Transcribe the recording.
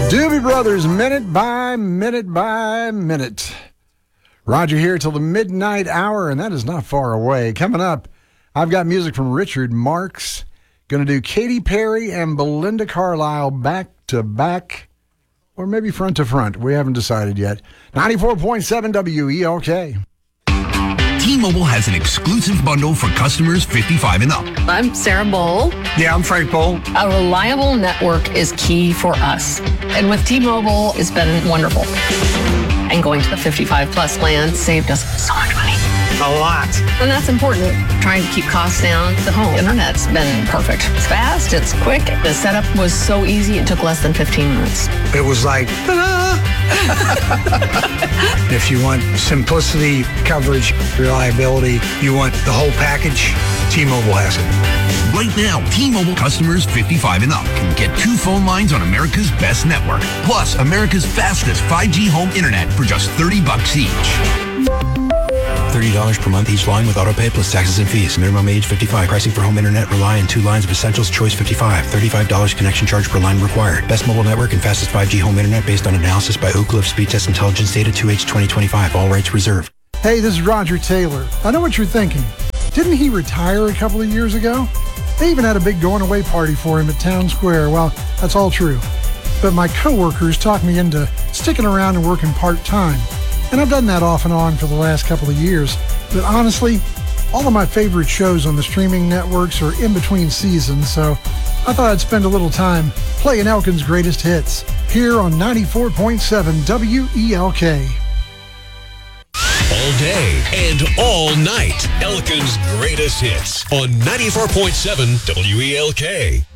Doobie Brothers, minute by minute by minute. Roger here till the midnight hour, and that is not far away. Coming up, I've got music from Richard Marx. Going to do Katy Perry and Belinda Carlisle back to back, or maybe front to front. We haven't decided yet. 94.7 WELK. T-Mobile has an exclusive bundle for customers 55 and up. I'm Sarah Bowl. Yeah, I'm Frank Bowl. A reliable network is key for us. And with T-Mobile, it's been wonderful. And going to the 55 plus plan saved us so much money. A lot. And that's important. Trying to keep costs down. The home internet's been perfect. It's fast, it's quick. The setup was so easy, it took less than 15 minutes. It was like, ta-da! If you want simplicity, coverage, reliability, you want the whole package, T-Mobile has it. Right now, T-Mobile customers 55 and up can get 2 phone lines on America's best network, plus America's fastest 5G home internet for just $30 each. $30 per month each line with autopay plus taxes and fees. Minimum age 55. Pricing for home internet rely on 2 lines of Essentials Choice 55. $35 connection charge per line required. Best mobile network and fastest 5G home internet based on analysis by Ookla of Speed Test Intelligence data 2H 2025. All rights reserved. Hey, this is Roger Taylor. I know what you're thinking. Didn't he retire a couple of years ago? They even had a big going-away party for him at Town Square. Well, that's all true. But my coworkers talked me into sticking around and working part-time. And I've done that off and on for the last couple of years. But honestly, all of my favorite shows on the streaming networks are in between seasons, so I thought I'd spend a little time playing Elkin's greatest hits here on 94.7 WELK. All day and all night, Elkin's greatest hits on 94.7 WELK.